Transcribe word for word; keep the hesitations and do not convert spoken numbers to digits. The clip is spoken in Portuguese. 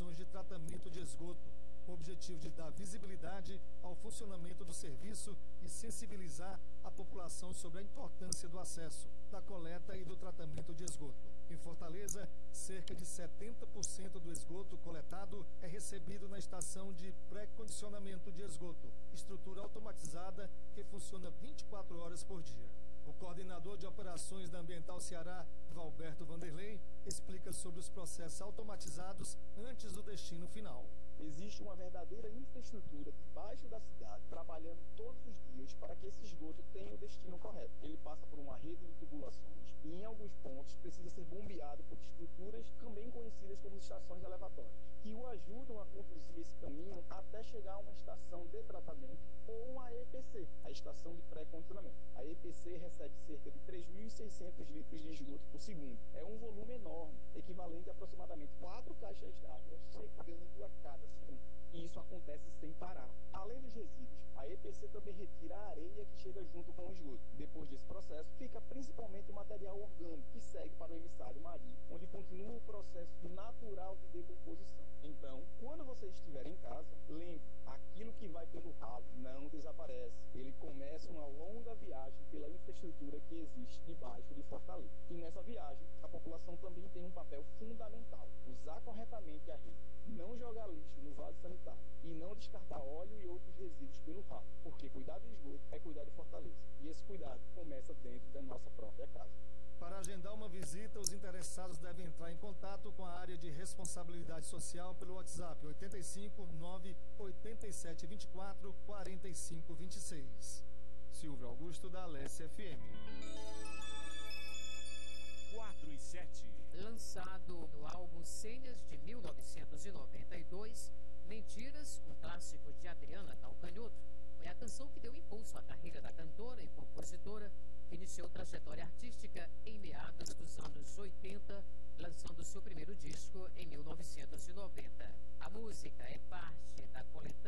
estações de tratamento de esgoto, com o objetivo de dar visibilidade ao funcionamento do serviço e sensibilizar a população sobre a importância do acesso, da coleta e do tratamento de esgoto. Em Fortaleza, cerca de setenta por cento do esgoto coletado é recebido na estação de pré-condicionamento de esgoto, estrutura automatizada que funciona vinte e quatro horas por dia. O coordenador de operações da Ambiental Ceará, Valberto Vanderlei, explica sobre os processos automatizados antes do destino final. Existe uma verdadeira infraestrutura debaixo da cidade, trabalhando todos os dias para que esse esgoto tenha o destino correto. Ele passa por uma rede de tubulações e, em alguns pontos, precisa ser bombeado por estruturas também conhecidas como estações elevatórias, que o ajudam a conduzir esse caminho até chegar a uma estação de tratamento ou uma E P C, a estação de pré-condicionamento. A E P C recebe cerca de três mil e seiscentos litros de esgoto por segundo. É um volume enorme, equivalente a aproximadamente quatro caixas d'água chegando a cada segundo. E isso acontece sem parar. Além dos resíduos, a E P C também retira a areia que chega junto com o esgoto. Depois desse processo, fica principalmente o material orgânico, que segue para o emissário marinho, onde continua o processo natural de decomposição. Então, quando você estiver em casa, lembre, aquilo que vai pelo ralo não desaparece. Ele começa uma longa viagem pela infraestrutura que existe debaixo de Fortaleza. E nessa viagem, a população também tem um papel fundamental: usar corretamente a rede, não jogar lixo no vaso sanitário e não descartar óleo e outros resíduos pelo ralo, porque cuidar do esgoto é cuidar de Fortaleza. E esse cuidado começa dentro da nossa própria casa. Para agendar uma visita, os interessados devem entrar em contato com a área de responsabilidade social pelo WhatsApp oito cinco nove oito sete dois quatro quatro cinco dois seis. Silvio Augusto, da Alesse F M. quatro e sete. Lançado no álbum Senhas de mil novecentos e noventa e dois, Mentiras, um clássico de Adriana Calcanhoto, foi a canção que deu impulso à carreira da cantora e compositora, que iniciou trajetória artística em meados dos anos oitenta, lançando seu primeiro disco em mil novecentos e noventa. A música é parte da coletânea